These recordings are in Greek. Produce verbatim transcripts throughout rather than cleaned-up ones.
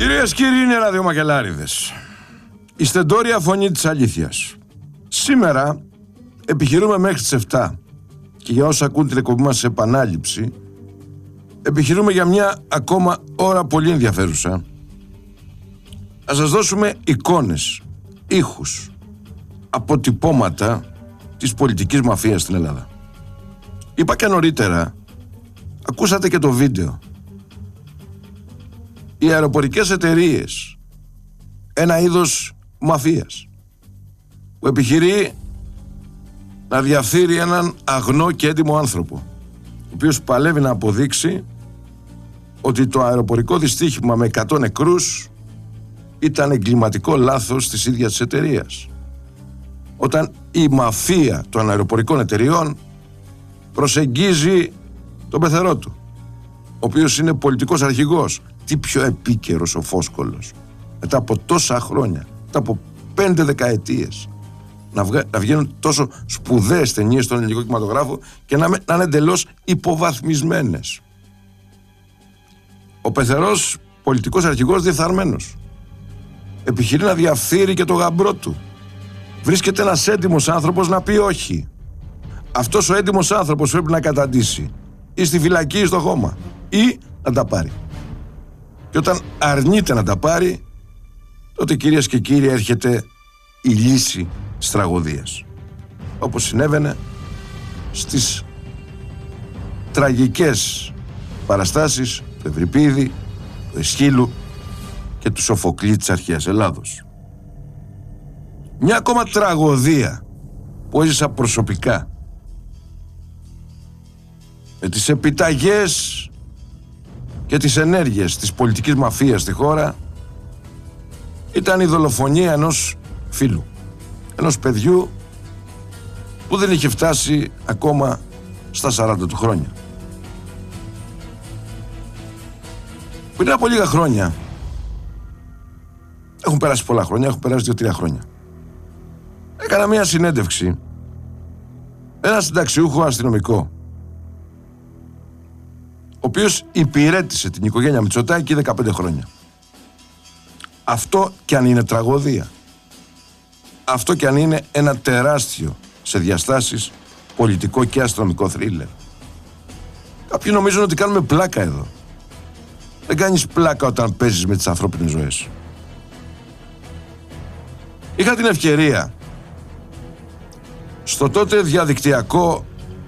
Κυρίες και κύριοι, είναι ραδιομακελάριδες. Η στεντόρια φωνή της αλήθειας. Σήμερα επιχειρούμε μέχρι τις επτά και για όσοι ακούν την εκπομπή μας σε επανάληψη, επιχειρούμε για μια ακόμα ώρα πολύ ενδιαφέρουσα. Ας σας δώσουμε εικόνες, ήχους, αποτυπώματα της πολιτικής μαφίας στην Ελλάδα. Είπα και νωρίτερα, ακούσατε και το βίντεο. Οι αεροπορικές εταιρείες, ένα είδος μαφίας, που επιχειρεί να διαφθείρει έναν αγνό και έντιμο άνθρωπο, ο οποίος παλεύει να αποδείξει ότι το αεροπορικό δυστύχημα με εκατό νεκρούς ήταν εγκληματικό λάθος της ίδιας της εταιρείας. Όταν η μαφία των αεροπορικών εταιρειών προσεγγίζει τον πεθερό του, ο οποίος είναι πολιτικός αρχηγός. Τι πιο επίκαιρος ο Φόσκολος, μετά από τόσα χρόνια, μετά από πέντε δεκαετίες, να, βγα... να βγαίνουν τόσο σπουδαίες ταινίες στον ελληνικό κινηματογράφο και να, με... να είναι εντελώς υποβαθμισμένες. Ο πεθερός πολιτικός αρχηγός διεφθαρμένος επιχειρεί να διαφθείρει και το γαμπρό του. Βρίσκεται ένας έντιμος άνθρωπος να πει όχι. Αυτός ο έντιμος άνθρωπος πρέπει να καταντήσει ή στη φυλακή ή στο χώμα, ή να τα πάρει. Και όταν αρνείται να τα πάρει, τότε, κυρίες και κύριοι, έρχεται η λύση της τραγωδίας. Όπως συνέβαινε στις τραγικές παραστάσεις του Ευρυπίδη, του Εσχύλου και του Σοφοκλή της αρχαίας Ελλάδος. Μια ακόμα τραγωδία που έζησα προσωπικά, με τις επιταγές και τις ενέργειες της πολιτικής μαφίας στη χώρα, ήταν η δολοφονία ενός φίλου, ενός παιδιού που δεν είχε φτάσει ακόμα στα σαράντα του χρόνια. Πριν από λίγα χρόνια, έχουν περάσει πολλά χρόνια, έχουν περάσει δύο-τρία χρόνια, έκανα μια συνέντευξη, ένα συνταξιούχο αστυνομικό, ο οποίος υπηρέτησε την οικογένεια Μητσοτάκη δεκαπέντε χρόνια. Αυτό κι αν είναι τραγωδία, αυτό κι αν είναι ένα τεράστιο σε διαστάσεις πολιτικό και αστυνομικό θρίλερ. Κάποιοι νομίζουν ότι κάνουμε πλάκα εδώ. Δεν κάνεις πλάκα όταν παίζεις με τις ανθρώπινες ζωές. Είχα την ευκαιρία στο τότε διαδικτυακό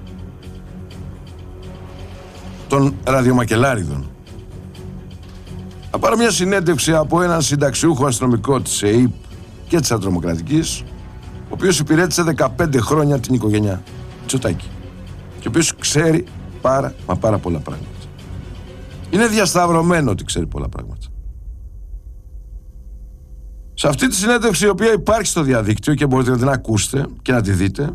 των ραδιομακελάριδων να πάρω μια συνέντευξη από έναν συνταξιούχο αστυνομικό της ΕΕΠ και της Αντρομοκρατικής, ο οποίος υπηρέτησε δεκαπέντε χρόνια την οικογένεια Μητσοτάκη και ο οποίος ξέρει πάρα μα πάρα πολλά πράγματα. Είναι διασταυρωμένο ότι ξέρει πολλά πράγματα. Σε αυτή τη συνέντευξη, η οποία υπάρχει στο διαδίκτυο και μπορείτε να την ακούσετε και να τη δείτε,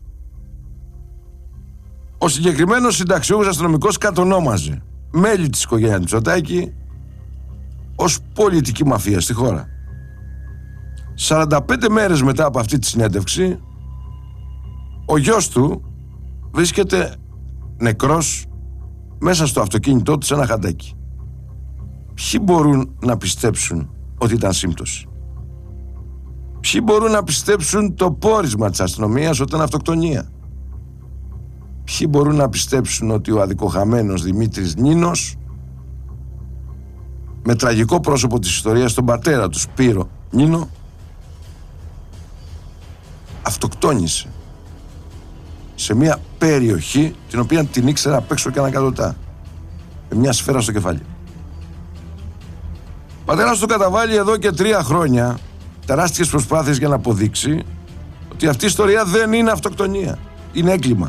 ο συγκεκριμένος συνταξιούχος αστυνομικός κατονόμαζε μέλη της οικογένειας Μητσοτάκη ως πολιτική μαφία στη χώρα. σαράντα πέντε μέρες μετά από αυτή τη συνέντευξη, ο γιος του βρίσκεται νεκρός μέσα στο αυτοκίνητό του σε ένα χαντάκι. Ποιοι μπορούν να πιστέψουν ότι ήταν σύμπτωση? Ποιοι μπορούν να πιστέψουν το πόρισμα της αστυνομίας ότι ήταν αυτοκτονία? Ποιοι μπορούν να πιστέψουν ότι ο αδικοχαμένος Δημήτρης Νίνος, με τραγικό πρόσωπο της ιστορίας τον πατέρα του Σπύρο Νίνο, αυτοκτόνησε σε μια περιοχή την οποία την ήξερα απ' έξω και ανακατοτά, με μια σφαίρα στο κεφάλι. Ο πατέρας του καταβάλει εδώ και τρία χρόνια τεράστιες προσπάθειες για να αποδείξει ότι αυτή η ιστορία δεν είναι αυτοκτονία, είναι έγκλημα.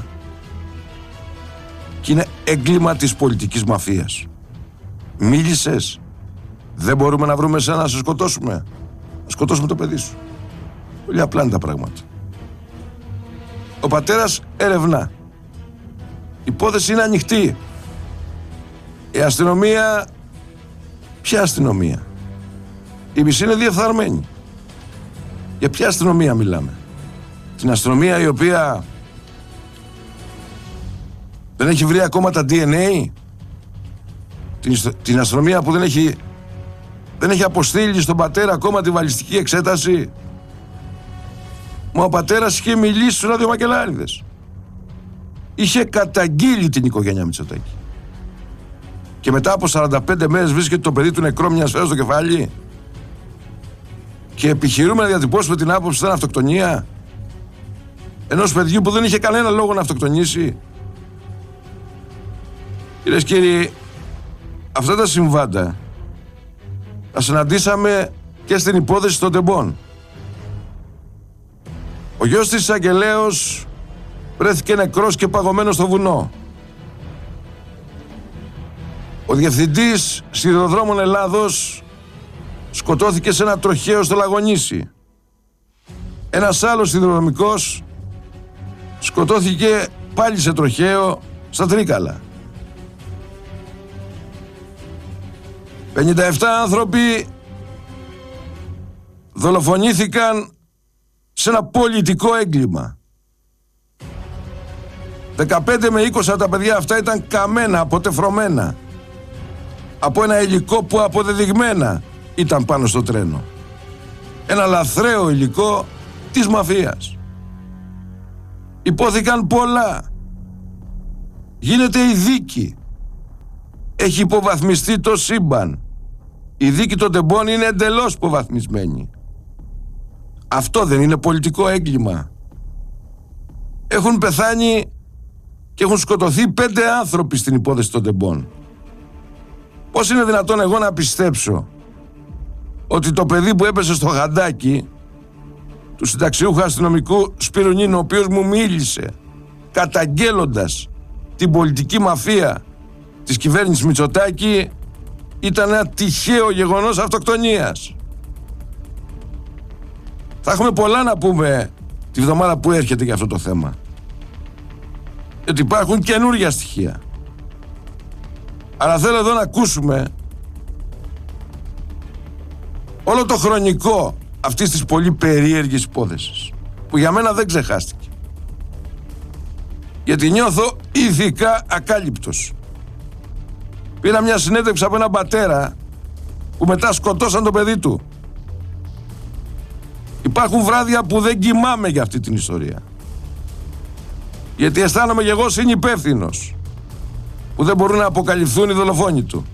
Και είναι έγκλημα της πολιτικής μαφίας. Μίλησες, δεν μπορούμε να βρούμε εσένα να σε σκοτώσουμε, να σκοτώσουμε το παιδί σου. Πολύ απλά είναι τα πράγματα. Ο πατέρας ερευνά. Η υπόθεση είναι ανοιχτή. Η αστυνομία, ποια αστυνομία? Η μισή είναι διεφθαρμένη. Για ποια αστυνομία μιλάμε? Την αστυνομία η οποία δεν έχει βρει ακόμα τα ντι εν έι? Την, την αστυνομία που δεν έχει Δεν έχει αποστείλει στον πατέρα ακόμα τη βαλιστική εξέταση. Μα ο πατέρας είχε μιλήσει στους ραδιομακελάριδες. Είχε καταγγείλει την οικογένεια Μητσοτάκη. Και μετά από σαράντα πέντε μέρες βρίσκεται το παιδί του νεκρό μια σφαίρα στο κεφάλι. Και επιχειρούμε να διατυπώσουμε την άποψη ότι ήταν αυτοκτονία ενός παιδιού που δεν είχε κανένα λόγο να αυτοκτονήσει. Κυρίες και κύριοι, αυτά τα συμβάντα τα συναντήσαμε και στην υπόθεση των τεμπών. Ο γιος της εισαγγελέως βρέθηκε νεκρός και παγωμένος στο βουνό. Ο διευθυντής σιδηροδρόμων Ελλάδος σκοτώθηκε σε ένα τροχαίο στο Λαγονήσι. Ένας άλλος σιδηροδρομικός σκοτώθηκε πάλι σε τροχαίο στα Τρίκαλα. πενήντα επτά άνθρωποι δολοφονήθηκαν σε ένα πολιτικό έγκλημα. δεκαπέντε με είκοσι από τα παιδιά αυτά ήταν καμένα, αποτεφρωμένα από ένα υλικό που αποδεδειγμένα ήταν πάνω στο τρένο. Ένα λαθρέο υλικό της μαφίας. Υπόθηκαν πολλά. Γίνεται η δίκη. Έχει υποβαθμιστεί το σύμπαν. Η δίκη των τεμπών είναι εντελώς υποβαθμισμένη. Αυτό δεν είναι πολιτικό έγκλημα? Έχουν πεθάνει και έχουν σκοτωθεί πέντε άνθρωποι στην υπόθεση των τεμπών. Πώς είναι δυνατόν εγώ να πιστέψω ότι το παιδί που έπεσε στο χαντάκι του συνταξιούχου αστυνομικού Σπύρου Νίνου, ο οποίος μου μίλησε καταγγέλλοντας την πολιτική μαφία της κυβέρνησης Μητσοτάκη, ήταν ένα τυχαίο γεγονός αυτοκτονίας? Θα έχουμε πολλά να πούμε τη βδομάδα που έρχεται για αυτό το θέμα, γιατί υπάρχουν καινούργια στοιχεία. Αλλά θέλω εδώ να ακούσουμε όλο το χρονικό αυτής της πολύ περίεργης υπόθεσης, που για μένα δεν ξεχάστηκε, γιατί νιώθω ηθικά ακάλυπτος. Πήρα μια συνέντευξη από έναν πατέρα που μετά σκοτώσαν το παιδί του. Υπάρχουν βράδια που δεν κοιμάμαι για αυτή την ιστορία, γιατί αισθάνομαι και εγώ συνυπεύθυνος που δεν μπορούν να αποκαλυφθούν οι δολοφόνοι του.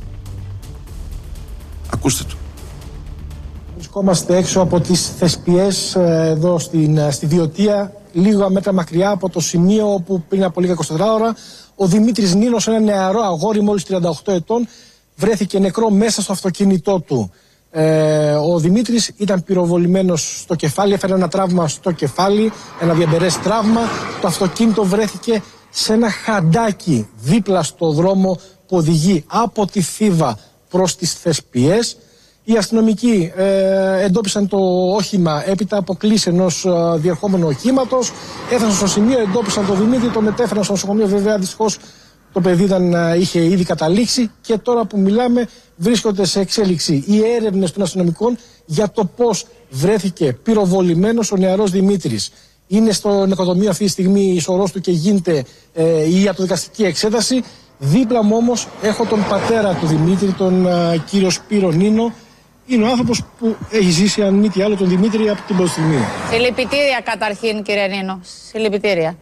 Ακούστε το. Βρισκόμαστε έξω από τις Θεσπιές εδώ στην, στη Διωτία, λίγα μέτρα μακριά από το σημείο όπου πριν από λίγα είκοσι τέσσερις ώρα ο Δημήτρης Νίνος, ένα νεαρό αγόρι μόλις τριάντα οκτώ ετών, βρέθηκε νεκρό μέσα στο αυτοκίνητό του. Ε, ο Δημήτρης ήταν πυροβολημένος στο κεφάλι, έφερε ένα τραύμα στο κεφάλι, ένα διαμπερές τραύμα. Το αυτοκίνητο βρέθηκε σε ένα χαντάκι δίπλα στο δρόμο που οδηγεί από τη Θήβα προς τις Θεσπιές. Οι αστυνομικοί ε, εντόπισαν το όχημα έπειτα από κλίση ενός ε, διερχόμενου οχήματος. Έφτασαν στο σημείο, εντόπισαν το Δημήτρη, το μετέφεραν στο νοσοκομείο. Βέβαια, δυστυχώς το παιδί ήταν, ε, είχε ήδη καταλήξει και τώρα που μιλάμε βρίσκονται σε εξέλιξη οι έρευνες των αστυνομικών για το πώς βρέθηκε πυροβολημένος ο νεαρός Δημήτρης. Είναι στο νεκροτομείο αυτή τη στιγμή η σωρός του και γίνεται ε, η ιατροδικαστική εξέταση. Δίπλα μου όμως έχω τον πατέρα του Δημήτρη, τον ε, κύριο Σπύρο Νίνο. Είναι ο άνθρωπος που έχει ζήσει, αν μη τι άλλο, τον Δημήτρη από την πρώτη στιγμή. Συλληπιτήρια καταρχήν, κύριε Νίνο. Συλληπιτήρια.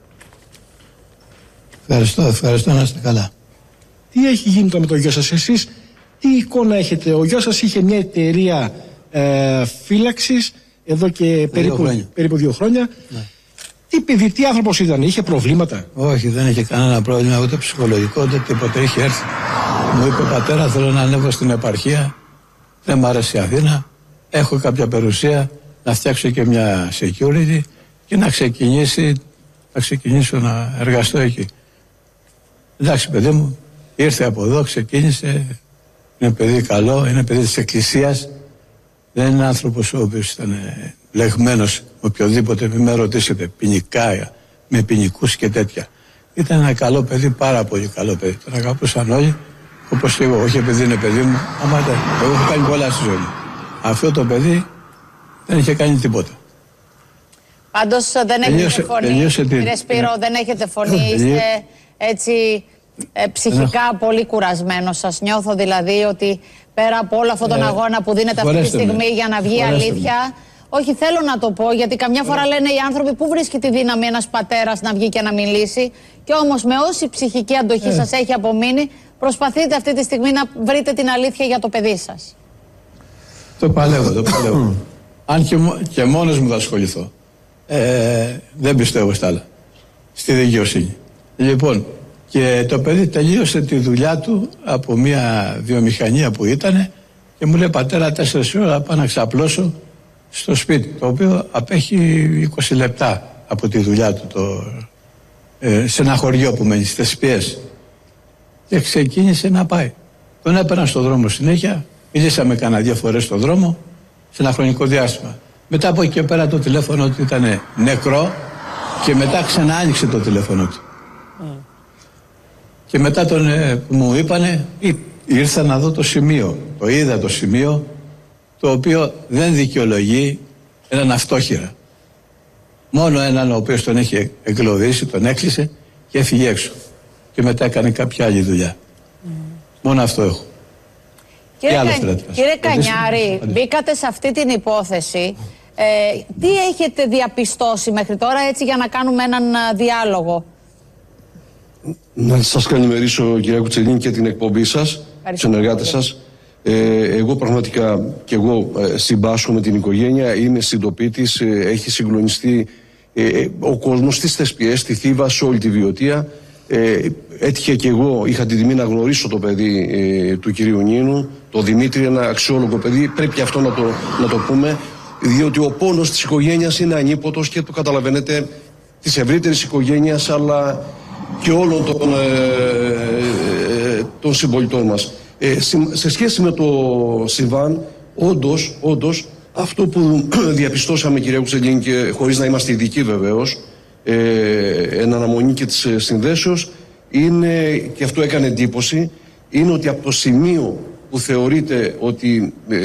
Ευχαριστώ, ευχαριστώ, να είστε καλά. Τι έχει γίνει τώρα με τον γιο σας, εσείς τι εικόνα έχετε? Ο γιος σας είχε μια εταιρεία ε, φύλαξης εδώ και περίπου, περίπου δύο χρόνια. Ναι. Τι παιδί, τι άνθρωπος ήταν, είχε προβλήματα? Όχι, δεν είχε κανένα πρόβλημα, ούτε ψυχολογικό, ούτε τίποτα. Είχε έρθει. Μου είπε, πατέρα, θέλω να ανέβω στην επαρχία. Δεν μ' άρεσε η Αθήνα. Έχω κάποια περιουσία, να φτιάξω και μια security και να ξεκινήσει, να ξεκινήσω να εργαστώ εκεί. Εντάξει, παιδί μου, ήρθε από εδώ, ξεκίνησε. Είναι παιδί καλό, είναι παιδί της Εκκλησίας. Δεν είναι άνθρωπος ο οποίος ήταν λεγμένος με οποιοδήποτε, μην με ρωτήσετε, ποινικά, με ποινικούς και τέτοια. Ήταν ένα καλό παιδί, πάρα πολύ καλό παιδί. Τον αγαπούσαν όλοι, όπως και εγώ. Όχι επειδή είναι παιδί μου, άμα ήταν. Εγώ έχω κάνει πολλά στη ζωή μου. Αυτό το παιδί δεν είχε κάνει τίποτα. Πάντως δεν έχετε φωνή, κύριε Σπύρο, δεν έχετε φωνή, είστε έτσι ε, ψυχικά πολύ κουρασμένος. Σας νιώθω δηλαδή ότι πέρα από όλο αυτόν τον ε, αγώνα που δίνεται αυτή τη στιγμή με. για να βγει Φορέστε αλήθεια. Με. Όχι, θέλω να το πω, γιατί καμιά φορά λένε οι άνθρωποι πού βρίσκει τη δύναμη ένας πατέρας να βγει και να μιλήσει. Και όμως με όση ψυχική αντοχή ε. σας έχει απομείνει, προσπαθείτε αυτή τη στιγμή να βρείτε την αλήθεια για το παιδί σας. Το παλεύω, το παλεύω. Αν και, και μόνος μου θα ασχοληθώ. Ε, δεν πιστεύω στα άλλα. Στη δικαιοσύνη. Λοιπόν, και το παιδί τελείωσε τη δουλειά του από μια βιομηχανία που ήταν και μου λέει, πατέρα, τέσσερις ώρα πάω να ξαπλώσω στο σπίτι, το οποίο απέχει είκοσι λεπτά από τη δουλειά του, το, ε, σε ένα χωριό που μένει, στις Θεσπιές. Και ξεκίνησε να πάει. Τον έπαιρνα στον δρόμο συνέχεια, μιλήσαμε κανένα δύο φορές στον δρόμο, σε ένα χρονικό διάστημα. Μετά από εκεί και πέρα το τηλέφωνο του ήταν νεκρό και μετά ξανά άνοιξε το τηλέφωνο του. Mm. Και μετά τον, ε, που μου είπανε, ήρθα να δω το σημείο. Το είδα το σημείο, το οποίο δεν δικαιολογεί έναν αυτόχειρα. Μόνο έναν ο οποίος τον έχει εγκλωβίσει, τον έκλεισε και έφυγε έξω. Και μετά έκανε κάποια άλλη δουλειά. Mm. Μόνο αυτό έχω. Κύριε, Κα... Κύριε Κανιάρη, μπήκατε σε αυτή την υπόθεση. Ε, τι έχετε διαπιστώσει μέχρι τώρα, έτσι, για να κάνουμε έναν διάλογο? Να σας καλημερίσω, κυρία Κουτσελίνη, και την εκπομπή σας, τους συνεργάτες σας. Ε, εγώ πραγματικά και εγώ ε, συμπάσχω με την οικογένεια, είμαι συντοπίτης, ε, έχει συγκλονιστεί ε, ο κόσμος στις Θεσπιές, στη Θήβα, σε όλη τη Βιωτία. Ε, έτυχε και εγώ, είχα την τιμή να γνωρίσω το παιδί ε, του κυρίου Νίνου, το Δημήτρη, ένα αξιόλογο παιδί, πρέπει αυτό να το, να το πούμε, διότι ο πόνος της οικογένειας είναι ανίποτος και το καταλαβαίνετε, της ευρύτερης οικογένειας αλλά και όλων των, ε, ε, των συμπολιτών μας. Ε, σε σχέση με το συμβάν, όντως, όντως αυτό που διαπιστώσαμε, κυρία Κουτσελίνη, και χωρίς να είμαστε ειδικοί βεβαίως, ε, εν αναμονή και της συνδέσεως, είναι, και αυτό έκανε εντύπωση, είναι ότι από το σημείο που θεωρείται ότι ε,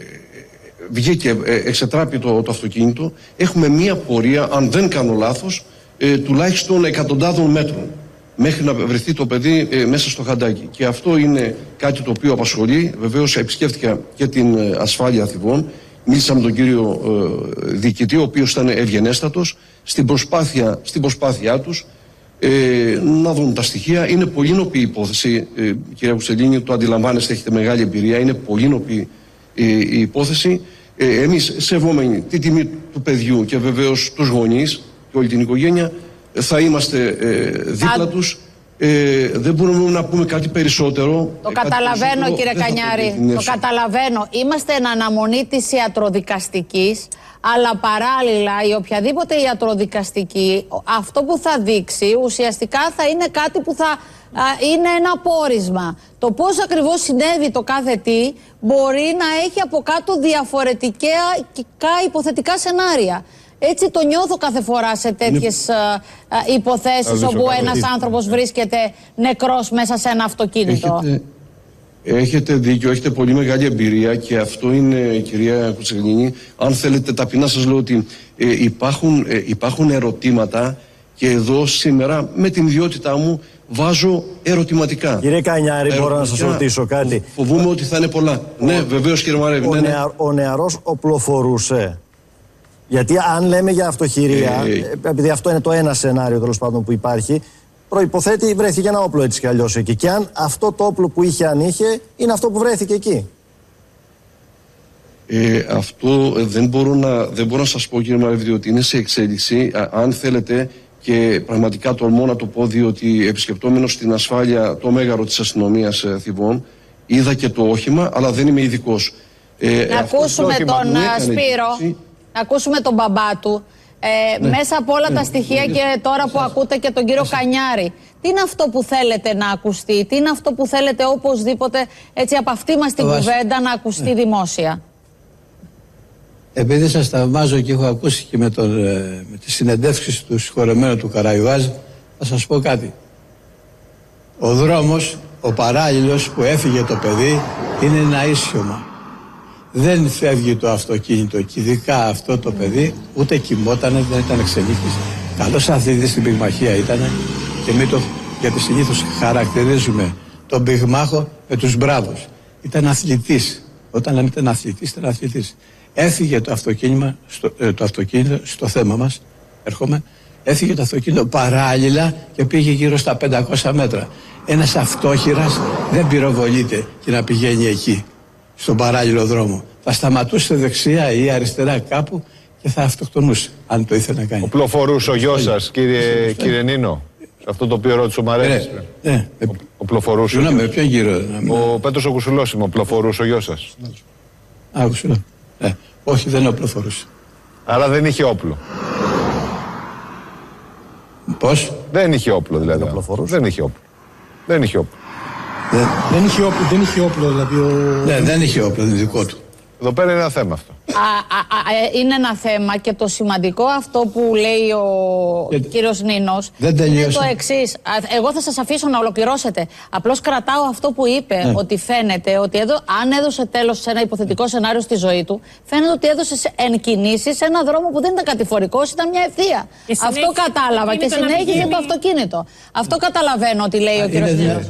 βγήκε, ε, εξετράπη το, το αυτοκίνητο, έχουμε μία πορεία, αν δεν κάνω λάθος, ε, τουλάχιστον εκατοντάδων μέτρων μέχρι να βρεθεί το παιδί ε, μέσα στο χαντάκι. Και αυτό είναι κάτι το οποίο απασχολεί. Βεβαίως επισκέφτηκα και την ε, ασφάλεια Θηβών. Μίλησα με τον κύριο ε, διοικητή, ο οποίος ήταν ευγενέστατος στην προσπάθεια, στην προσπάθειά τους ε, να δουν τα στοιχεία. Είναι πολύ νοπή υπόθεση, ε, κυρία Κουτσελίνη, το αντιλαμβάνεστε, έχετε μεγάλη εμπειρία. Είναι πολύ νοπή ε, η υπόθεση. Ε, εμείς, σεβόμενοι τη τιμή του παιδιού και βεβαίως τους γονείς και όλη την οικογένεια, θα είμαστε ε, δίπλα Α... τους. Ε, δεν μπορούμε να πούμε κάτι περισσότερο. Το καταλαβαίνω, περισσότερο, κύριε Κανιάρη, το καταλαβαίνω. Είμαστε εν αναμονή της ιατροδικαστικής, αλλά παράλληλα η οποιαδήποτε ιατροδικαστική, αυτό που θα δείξει ουσιαστικά θα είναι κάτι που θα α, είναι ένα πόρισμα. Το πώς ακριβώς συνέβη το κάθε τι μπορεί να έχει από κάτω διαφορετικά υποθετικά σενάρια. Έτσι το νιώθω κάθε φορά σε τέτοιες είναι... υποθέσεις όπου ένας άνθρωπος βρίσκεται νεκρός μέσα σε ένα αυτοκίνητο. Έχετε, έχετε δίκιο, έχετε πολύ μεγάλη εμπειρία και αυτό είναι, κυρία Κουτσελίνη, αν θέλετε ταπεινά σας λέω ότι ε, υπάρχουν, ε, υπάρχουν ερωτήματα και εδώ σήμερα με την ιδιότητά μου βάζω ερωτηματικά. Κύριε Κανιάρη, μπορώ να σας ρωτήσω κάτι? Φοβούμαι ότι θα είναι πολλά. Ο... Ναι, βεβαίως, κύριε Μαρέβη. Ο, ναι, ναι. νεα, ο νεαρός οπλοφορούσε. Γιατί αν λέμε για αυτοχειρία, ε, επειδή αυτό είναι το ένα σενάριο τέλος πάντων που υπάρχει, προϋποθέτει βρέθηκε ένα όπλο έτσι κι αλλιώς εκεί. Και αν αυτό το όπλο που είχε, αν είχε, είναι αυτό που βρέθηκε εκεί. Ε, αυτό δεν μπορώ, να, δεν μπορώ να σας πω, κύριε Μαρέβη, διότι είναι σε εξέλιξη. Α, αν θέλετε, και πραγματικά τολμώ να το πω, διότι επισκεπτόμενος στην ασφάλεια το μέγαρο της αστυνομίας ε, Θηβών, είδα και το όχημα, αλλά δεν είμαι ειδικός. Ε, να ακούσουμε τον Σπύρο. Να ακούσουμε τον μπαμπά του. Ε, ναι. Μέσα από όλα ναι. τα στοιχεία ναι. και τώρα που ακούτε και τον κύριο Κανιάρη, τι είναι αυτό που θέλετε να ακουστεί, τι είναι αυτό που θέλετε οπωσδήποτε έτσι από αυτή μας την κουβέντα να ακουστεί ναι. δημόσια? Επειδή σας θαυμάζω και έχω ακούσει και με, τον, με τις συνεντεύξεις του συγχωρεμένου του Καραϊβάζ, θα σας πω κάτι. Ο δρόμος, ο παράλληλος που έφυγε το παιδί, είναι ένα ίσιωμα. Δεν φεύγει το αυτοκίνητο και ειδικά αυτό το παιδί, ούτε κοιμότανε, δεν ήταν ξενύχτης. Καλός αθλητής στην πυγμαχία ήταν και μην το γιατί συνήθως χαρακτηρίζουμε τον πυγμάχο με τους μπράβους. Ήταν αθλητής. Όταν λέμε ήταν αθλητής, ήταν αθλητής. Έφυγε το αυτοκίνημα, στο, ε, το αυτοκίνητο, στο θέμα μας, έρχομαι, έφυγε το αυτοκίνητο παράλληλα και πήγε γύρω στα πεντακόσια μέτρα. Ένας αυτόχειρας δεν πυροβολείται και να πηγαίνει εκεί, στον παράλληλο δρόμο. Θα σταματούσε δεξιά ή αριστερά κάπου και θα αυτοκτονούσε, αν το ήθελε να κάνει. Οπλοφορούσε ο γιος σας, κύριε, κύριε Νίνο, σε αυτό το οποίο ρώτησε ο Μαρένης. Ναι, ναι. Οπλοφορούσε. Συγγνώμη, ποιον κύριο. Ο Πέτρος ο Κουσουλός είμαι, οπλοφορούσε ο γιος σας. Α, Κουσουλό. Ναι. Όχι, δεν οπλοφορούσε. Άρα δεν είχε όπλο. Πώς? Δεν είχε όπλο δηλαδή. Δεν είχε όπλο. Δεν είχε όπλο. Δεν, δεν, είχε όπλο, δεν είχε όπλο δηλαδή. Ο... Ναι, δεν είχε όπλο, είναι δικό του. Εδώ πέρα είναι ένα θέμα αυτό. Α, α, α, είναι ένα θέμα και το σημαντικό αυτό που λέει ο Γιατί... κύριος Νίνος δεν είναι το εξής. Εγώ θα σας αφήσω να ολοκληρώσετε. Απλώς κρατάω αυτό που είπε, ναι. ότι φαίνεται ότι εδώ, αν έδωσε τέλος σε ένα υποθετικό σενάριο στη ζωή του, φαίνεται ότι έδωσε σε, εν κινήσει σε ένα δρόμο που δεν ήταν κατηφορικός, ήταν μια ευθεία. Αυτό κατάλαβα και συνέχισε το αυτοκίνητο. Αυτό καταλαβαίνω ότι λέει ο κύριος Νίνος.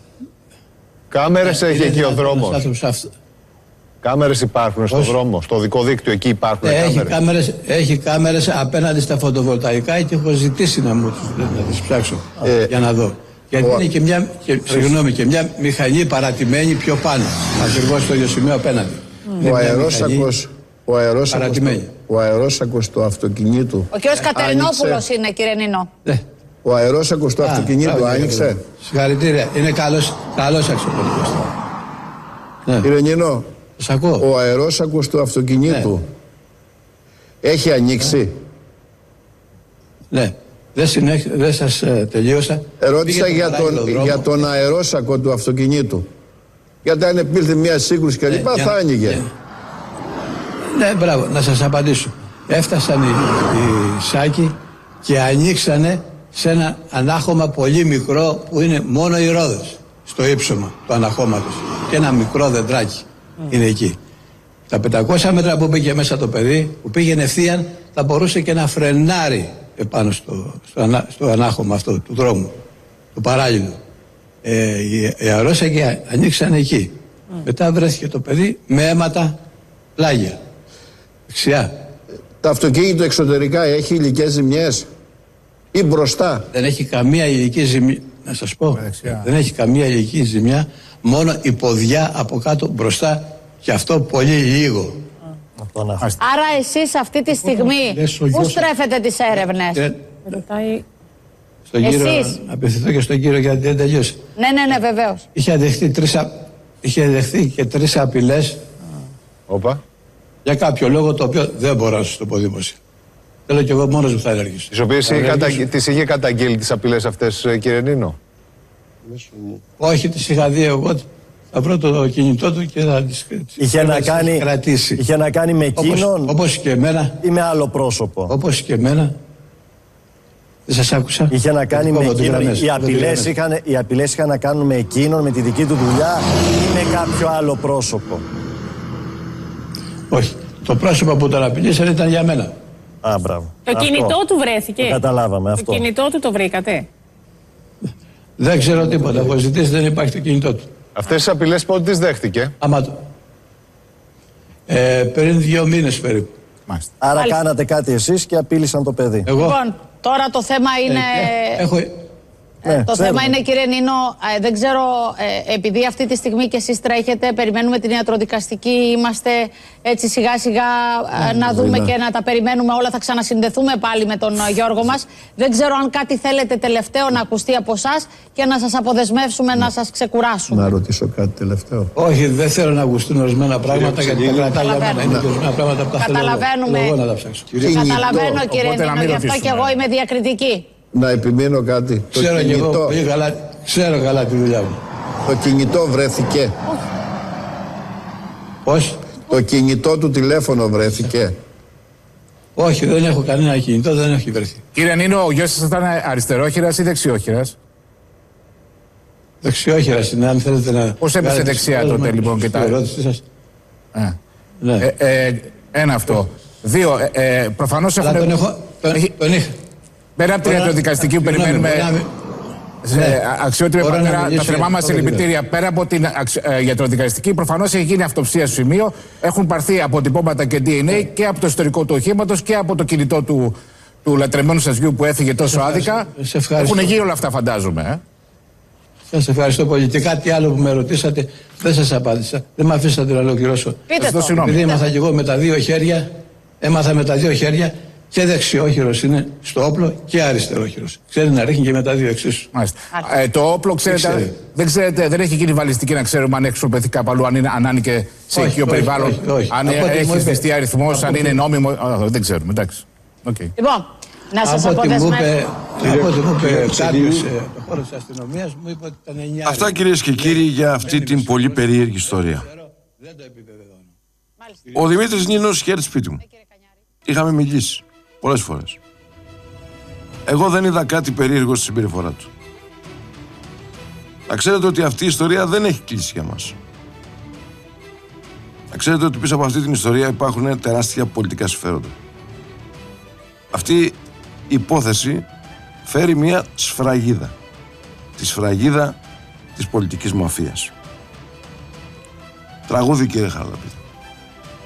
Κάμερες έχει εκεί ο δρόμος. Κάμερες υπάρχουν στον δρόμο, στο δικό δίκτυο, εκεί υπάρχουν ε, κάμερες. Έχει κάμερες. Έχει κάμερες απέναντι στα φωτοβολταϊκά και έχω ζητήσει να μου να τις ψάξω ε, για να δω. Γιατί ο... είναι και μια, και, συγγνώμη, και μια μηχανή παρατημένη πιο πάνω, ακριβώς στο ίδιο σημείο απέναντι. Mm. Ο αερόσακος, ο αερόσακος, το, ο αερόσακος του αυτοκινήτου. Ο κύριος Κατερινόπουλος είναι, κύριε Νίνο. Ναι. Ο αερόσακος του Α, αυτοκινήτου μπράβο, άνοιξε. Συγχαρητήρια. Είναι καλός, καλός αξιοπολιτικός. Ναι. Κύριε Νίνο, ο αερόσακος του αυτοκινήτου ναι. έχει ανοίξει. Ναι. Δεν, συνέχ, δεν σας ε, τελείωσα. Ερώτησα για τον, για τον αερόσακο του αυτοκινήτου. Γιατί αν επήλθε μια σύγκρουση και λοιπά ναι, θα άνοιγε. Ναι. ναι, μπράβο, να σας απαντήσω. Έφτασαν οι, οι σάκοι και ανοίξανε σε ένα ανάχωμα πολύ μικρό που είναι μόνο οι ρόδες στο ύψωμα του αναχώματος. Και ένα μικρό δεντράκι mm. είναι εκεί. Τα πεντακόσια μέτρα που πήγε μέσα το παιδί, που πήγαινε ευθείαν, θα μπορούσε και να φρενάρει επάνω στο, στο, ανά, στο ανάχωμα αυτό του δρόμου, το παράλληλο. Ε, οι, οι αερόσακοι ανοίξαν εκεί. Mm. Μετά βρέθηκε το παιδί με αίματα πλάγια. Δεξιά. Το αυτοκίνητο εξωτερικά έχει υλικές ζημιές ή μπροστά? Δεν έχει καμία υλική ζημιά. Να σας πω, Δεξιά. δεν έχει καμία υλική ζημιά, μόνο η ποδιά από κάτω μπροστά και αυτό πολύ λίγο. Mm. Άρα εσείς αυτή τη στιγμή πού στρέφετε τις έρευνες? Ρωτάει... Στον κύριο, απευθυνθώ και στον κύριο γιατί δεν τελείωσε. Ναι, ναι, ναι, βεβαίως. Είχε δεχθεί, τρεις, είχε δεχθεί και τρεις απειλές. Όπα. Για κάποιο λόγο το οποίο δεν μπορώ να σας το πω δημόσια. Θέλω και εγώ μόνος μου θα ενεργήσω. Τις οποίες κατα... τις είχε καταγγείλει τις απειλές αυτές, κύριε Νίνο? Όχι, τις είχα δει εγώ. Θα βρω το κινητό του και θα τις, είχε να κάνει, κρατήσει. Είχε να κάνει με εκείνον όπως, όπως και εμένα. Ή με άλλο πρόσωπο? Όπως και εμένα. Δεν σας άκουσα. Είχε να κάνει με εκείνον. Οι απειλές είχαν, οι απειλές είχαν να κάνουν με εκείνον, με τη δική του δουλειά ή με κάποιο άλλο πρόσωπο? Όχι. Το πρόσωπο που τον απειλήσαν ήταν για μένα. Α, μπράβο. Το αυτό. Κινητό του βρέθηκε. Το καταλάβαμε το αυτό. Το κινητό του το βρήκατε? Δεν ξέρω τίποτα. Από ζητήσεις δεν υπάρχει το κινητό του. Αυτές τις απειλές πότε τις δέχτηκε? Άμα το... Ε, πριν δύο μήνες περίπου. Μάλιστα. Άρα Άλλη. κάνατε κάτι εσείς και απείλησαν το παιδί. Εγώ. Λοιπόν, τώρα το θέμα είναι... Ε, έχω... Ναι, το θέμα είναι, κύριε Νίνο, ε, δεν ξέρω, ε, επειδή αυτή τη στιγμή και εσείς τρέχετε, περιμένουμε την ιατροδικαστική, είμαστε έτσι σιγά σιγά ε, να δούμε και να τα περιμένουμε όλα, θα ξανασυνδεθούμε πάλι με τον Γιώργο μας. Δεν ξέρω αν κάτι θέλετε τελευταίο να ακουστεί από εσάς και να σας αποδεσμεύσουμε, να σας ξεκουράσουμε. Να ρωτήσω κάτι τελευταίο. Όχι, δεν θέλω να ακουστούν ορισμένα πράγματα γιατί τα κρατάει για μένα. Είναι ορισμένα πράγματα που τα θέλω εγώ να τα ψάξω. Καταλαβαίνω, κύριε Νίνο, γι' αυτό και εγώ είμαι διακριτική. Να επιμείνω κάτι. Ξέρω το και κινητό... εγώ, πολύ καλά, ξέρω καλά τη δουλειά μου. Το κινητό βρέθηκε. Πώς? Το κινητό του τηλέφωνο βρέθηκε. Όχι, δεν έχω κανένα κινητό, δεν έχει βρεθεί. Κύριε Νίνο, ο γιος σας ήταν αριστερόχειρας ή δεξιόχειρας? Δεξιόχειρας είναι, αν θέλετε να... Πώς έπεσε δεξιά τότε λοιπόν και τα... Σας. Ε. Ναι. Ε, ε, ένα αυτό. Δύο, ε, ε, προφανώς έχουν... τον έχω... Τον, έχει... τον είχα. Πέρα από την ιατροδικαστική που περιμένουμε... Ναι. Αξιότιμη πατέρα, τα θερμά μας για συλληπιτήρια. Πέρα από την ε, γιατροδικαστική, προφανώς έχει γίνει αυτοψία στο σημείο. Έχουν πάρθει αποτυπώματα και ντι εν έι και από το ιστορικό του οχήματος και από το κινητό του, του λατρεμένου σας γιου που έφυγε τόσο άδικα. Έχουν γίνει όλα αυτά, φαντάζομαι. Ε. Σας ευχαριστώ πολύ. Και κάτι άλλο που με ρωτήσατε, δεν σας απάντησα. Δεν με αφήσατε να ολοκληρώσω. Πείτε το. Επειδή έμαθα κι εγώ με τα δύο χέρια, έμαθα με τα δύο χέρια και δεξιόχειρος είναι στο όπλο και αριστερόχειρος. Ξέρει να ρίχνει και με τα δύο εξίσου. Ε, το όπλο, ξέρετε, δεν ξέρετε, δεν έχει γίνει βαλιστική να ξέρουμε αν έχει σκοπευτεί κάπου αλλού, αν, είναι, αν άνοιγε σε οικείο περιβάλλον, όχι, όχι, όχι. αν έχει στηστεί αριθμός, αν είναι νόμιμο. Α, δεν ξέρουμε, εντάξει. Okay. Λοιπόν, να σας αποδεσμεύσω. Από ό,τι μου είπε κάποιος στο χώρο της αστυνομίας, μου είπε ότι ήταν εννιά. Αυτά, κυρίες και κύριοι, για αυτή την πολύ περίεργη ιστορία. Ο Δημήτρης Νίνος είχε έρθει σπίτι μου. Είχαμε μιλήσει πολλές φορές. Εγώ δεν είδα κάτι περίεργο στη συμπεριφορά του. Να ξέρετε ότι αυτή η ιστορία δεν έχει κλείσει για μας. Να ξέρετε ότι πίσω από αυτή την ιστορία υπάρχουν τεράστια πολιτικά συμφέροντα. Αυτή η υπόθεση φέρει μια σφραγίδα. Τη σφραγίδα της πολιτικής μαφίας. Τραγούδι, κύριε Χαραλαμπίδη.